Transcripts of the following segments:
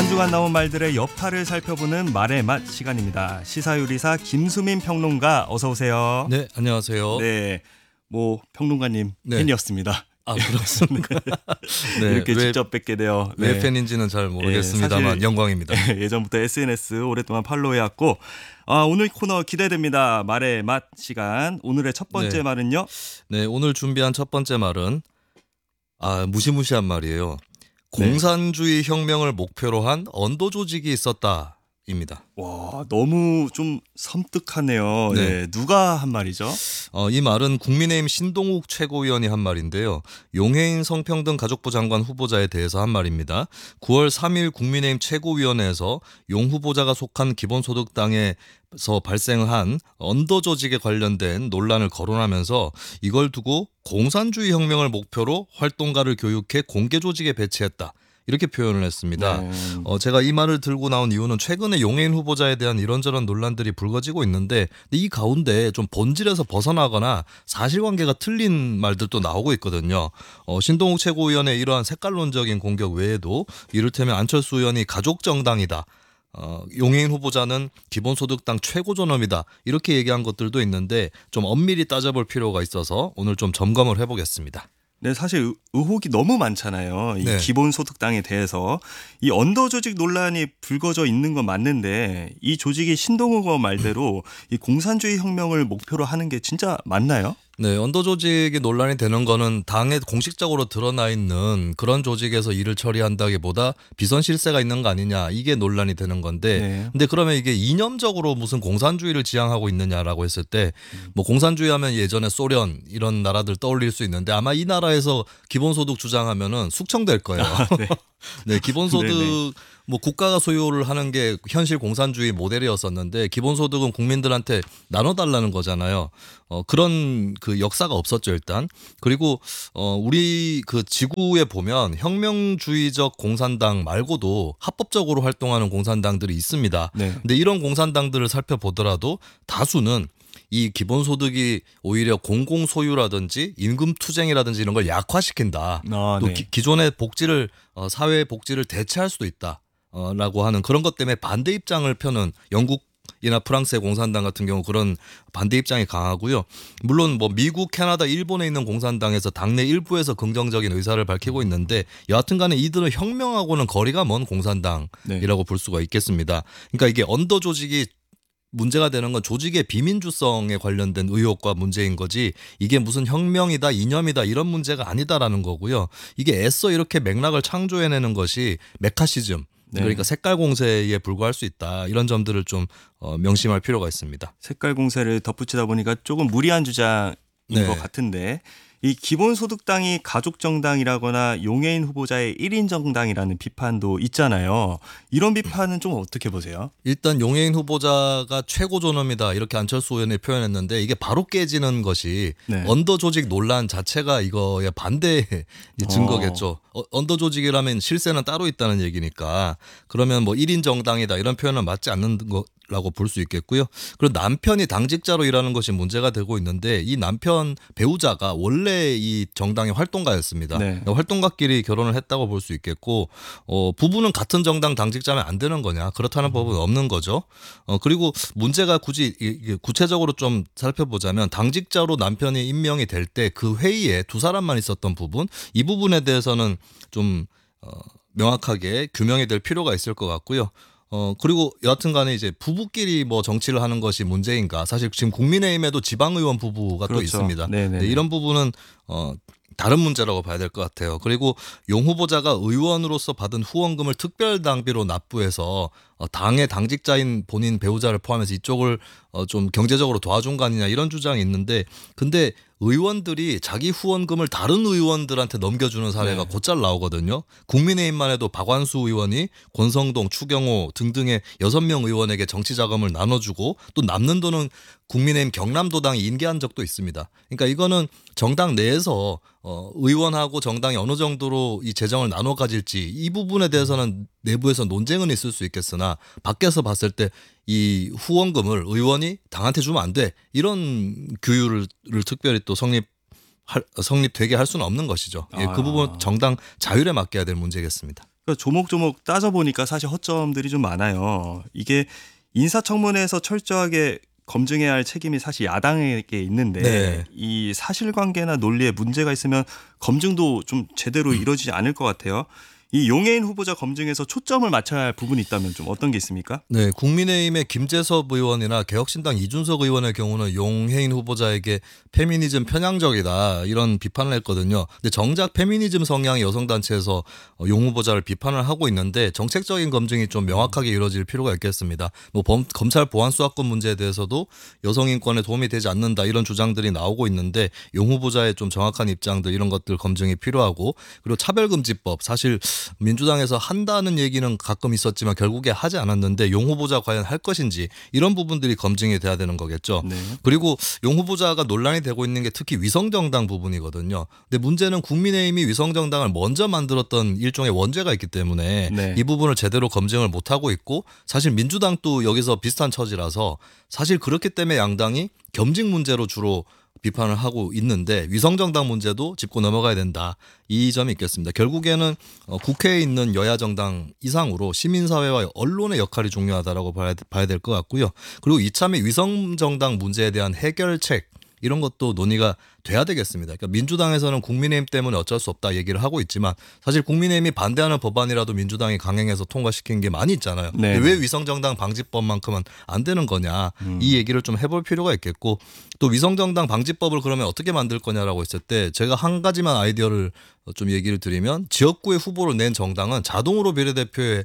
주간 나온 말들의 여파를 살펴보는 말의 맛 시간입니다. 시사요리사 김수민 평론가 어서 오세요. 네, 안녕하세요. 네, 뭐 평론가님 네. 팬이었습니다. 아, 그렇습니까? 네, 이렇게 직접 뵙게 되어 왜 팬인지는 잘 모르겠습니다만 사실 영광입니다. 예전부터 SNS 오랫동안 팔로우해왔고 오늘 코너 기대됩니다. 말의 맛 시간. 오늘의 첫 번째 말은요? 네, 오늘 준비한 첫 번째 말은 무시무시한 말이에요. 공산주의 혁명을 목표로 한 언도 조직이 있었다입니다. 와, 너무 좀 섬뜩하네요. 네. 네, 누가 한 말이죠? 이 말은 국민의힘 신동욱 최고위원이 한 말인데요. 용해인 성평등 가족부 장관 후보자에 대해서 한 말입니다. 9월 3일 국민의힘 최고위원회에서 용 후보자가 속한 기본소득당에서 발생한 언더 조직에 관련된 논란을 거론하면서 이걸 두고 공산주의 혁명을 목표로 활동가를 교육해 공개 조직에 배치했다. 이렇게 표현을 했습니다. 네. 제가 이 말을 들고 나온 이유는 최근에 용해인 후보자에 대한 이런저런 논란들이 불거지고 있는데 이 가운데 좀 본질에서 벗어나거나 사실관계가 틀린 말들도 나오고 있거든요. 신동욱 최고위원의 이러한 색깔론적인 공격 외에도 이를테면 안철수 의원이 가족정당이다. 용해인 후보자는 기본소득당 최고존엄이다. 이렇게 얘기한 것들도 있는데 좀 엄밀히 따져볼 필요가 있어서 오늘 좀 점검을 해보겠습니다. 네, 사실 의혹이 너무 많잖아요. 이 네. 기본소득당에 대해서 이 언더 조직 논란이 불거져 있는 건 맞는데 이 조직이 신동욱 의원 말대로 이 공산주의 혁명을 목표로 하는 게 진짜 맞나요? 네, 언더 조직이 논란이 되는 거는 당에 공식적으로 드러나 있는 그런 조직에서 일을 처리한다기보다 비선 실세가 있는 거 아니냐 이게 논란이 되는 건데 네. 근데 그러면 이게 이념적으로 무슨 공산주의를 지향하고 있느냐라고 했을 때 뭐 공산주의 하면 예전에 소련 이런 나라들 떠올릴 수 있는데 아마 이 나라에서 기본소득 주장하면은 숙청될 거예요. 네. 네, 기본소득 네네. 뭐 국가가 소유를 하는 게 현실 공산주의 모델이었었는데 기본소득은 국민들한테 나눠달라는 거잖아요. 그런 그 역사가 없었죠 일단. 그리고 우리 그 지구에 보면 혁명주의적 공산당 말고도 합법적으로 활동하는 공산당들이 있습니다. 네. 근데 이런 공산당들을 살펴보더라도 다수는 이 기본소득이 오히려 공공소유라든지 임금투쟁이라든지 이런 걸 약화시킨다. 또 네. 기존의 복지를 사회의 복지를 대체할 수도 있다. 라고 하는 그런 것 때문에 반대 입장을 펴는 영국이나 프랑스의 공산당 같은 경우 그런 반대 입장이 강하고요. 물론 뭐 미국, 캐나다, 일본에 있는 공산당에서 당내 일부에서 긍정적인 의사를 밝히고 있는데 여하튼간에 이들은 혁명하고는 거리가 먼 공산당이라고 볼 수가 있겠습니다. 그러니까 이게 언더 조직이 문제가 되는 건 조직의 비민주성에 관련된 의혹과 문제인 거지 이게 무슨 혁명이다 이념이다 이런 문제가 아니다라는 거고요. 이게 애써 이렇게 맥락을 창조해내는 것이 메카시즘 그러니까 색깔 공세에 불과할 수 있다. 이런 점들을 좀 명심할 필요가 있습니다. 색깔 공세를 덧붙이다 보니까 조금 무리한 주장인 것 같은데 이 기본소득당이 가족정당이라거나 용해인 후보자의 1인 정당이라는 비판도 있잖아요. 이런 비판은 좀 어떻게 보세요? 일단 용해인 후보자가 최고 존엄이다 이렇게 안철수 의원이 표현했는데 이게 바로 깨지는 것이 언더 조직 논란 자체가 이거의 반대의 증거겠죠. 언더 조직이라면 실세는 따로 있다는 얘기니까 그러면 뭐 1인 정당이다 이런 표현은 맞지 않는 거라고 볼 수 있겠고요. 그리고 남편이 당직자로 일하는 것이 문제가 되고 있는데 이 남편 배우자가 원래 이 정당의 활동가였습니다. 활동가끼리 결혼을 했다고 볼 수 있겠고 부부는 같은 정당 당직자면 안 되는 거냐 그렇다는 법은 없는 거죠. 그리고 문제가 굳이 구체적으로 좀 살펴보자면 당직자로 남편이 임명이 될 때 그 회의에 두 사람만 있었던 부분 이 부분에 대해서는 좀 명확하게 규명이 될 필요가 있을 것 같고요. 그리고 여하튼 간에 이제 부부끼리 뭐 정치를 하는 것이 문제인가. 사실 지금 국민의힘에도 지방의원 부부가 또 있습니다. 네, 이런 부분은 다른 문제라고 봐야 될 것 같아요. 그리고 용 후보자가 의원으로서 받은 후원금을 특별당비로 납부해서 당의 당직자인 본인 배우자를 포함해서 이쪽을 좀 경제적으로 도와준 거 아니냐 이런 주장이 있는데 근데 의원들이 자기 후원금을 다른 의원들한테 넘겨주는 사례가 곧잘 나오거든요. 국민의힘만 해도 박완수 의원이 권성동, 추경호 등등의 6명 의원에게 정치 자금을 나눠주고 또 남는 돈은 국민의힘 경남도당이 인계한 적도 있습니다. 그러니까 이거는 정당 내에서 의원하고 정당이 어느 정도로 이 재정을 나눠 가질지 이 부분에 대해서는 내부에서 논쟁은 있을 수 있겠으나 밖에서 봤을 때 이 후원금을 의원이 당한테 주면 안 돼. 이런 규율을 특별히 또 성립되게 할 수는 없는 것이죠. 그 부분 정당 자율에 맡겨야 될 문제겠습니다. 그러니까 조목조목 따져보니까 사실 허점들이 좀 많아요. 이게 인사청문회에서 철저하게 검증해야 할 책임이 사실 야당에게 있는데 네. 이 사실관계나 논리에 문제가 있으면 검증도 좀 제대로 이루어지지 않을 것 같아요. 이 용해인 후보자 검증에서 초점을 맞춰야 할 부분이 있다면 좀 어떤 게 있습니까? 네, 국민의힘의 김재섭 의원이나 개혁신당 이준석 의원의 경우는 용해인 후보자에게 페미니즘 편향적이다 이런 비판을 했거든요. 근데 정작 페미니즘 성향의 여성단체에서 용 후보자를 비판을 하고 있는데 정책적인 검증이 좀 명확하게 이루어질 필요가 있겠습니다. 뭐 검찰 보안 수사권 문제에 대해서도 여성 인권에 도움이 되지 않는다 이런 주장들이 나오고 있는데 용 후보자의 좀 정확한 입장들 이런 것들 검증이 필요하고 그리고 차별금지법 사실 민주당에서 한다는 얘기는 가끔 있었지만 결국에 하지 않았는데 용 후보자 과연 할 것인지 이런 부분들이 검증이 돼야 되는 거겠죠. 네. 그리고 용 후보자가 논란이 되고 있는 게 특히 위성정당 부분이거든요. 근데 문제는 국민의힘이 위성정당을 먼저 만들었던 일종의 원죄가 있기 때문에 네. 이 부분을 제대로 검증을 못하고 있고 사실 민주당도 여기서 비슷한 처지라서 사실 그렇기 때문에 양당이 겸직 문제로 주로 비판을 하고 있는데 위성정당 문제도 짚고 넘어가야 된다. 이 점이 있겠습니다. 결국에는 국회에 있는 여야 정당 이상으로 시민사회와 언론의 역할이 중요하다라고 봐야 될 것 같고요. 그리고 이참에 위성정당 문제에 대한 해결책 이런 것도 논의가 돼야 되겠습니다. 그러니까 민주당에서는 국민의힘 때문에 어쩔 수 없다 얘기를 하고 있지만 사실 국민의힘이 반대하는 법안이라도 민주당이 강행해서 통과시킨 게 많이 있잖아요. 네. 근데 왜 위성정당 방지법만큼은 안 되는 거냐 이 얘기를 좀 해볼 필요가 있겠고 또 위성정당 방지법을 그러면 어떻게 만들 거냐라고 했을 때 제가 한 가지만 아이디어를 좀 얘기를 드리면 지역구에 후보를 낸 정당은 자동으로 비례대표에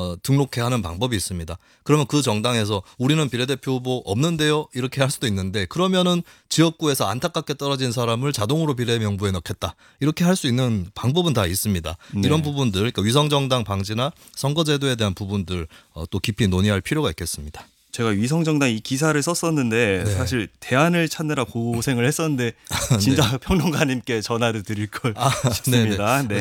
등록해 하는 방법이 있습니다. 그러면 그 정당에서 우리는 비례대표 후보 없는데요 이렇게 할 수도 있는데 그러면은 지역구에서 안타깝게 떨어진 사람을 자동으로 비례 명부에 넣겠다 이렇게 할 수 있는 방법은 다 있습니다. 네. 이런 부분들 그러니까 위성정당 방지나 선거제도에 대한 부분들 또 깊이 논의할 필요가 있겠습니다. 제가 위성정당 이 기사를 썼었는데 네. 사실 대안을 찾느라 고생을 했었는데 진짜 평론가님께 전화를 드릴 걸 싶습니다. 네.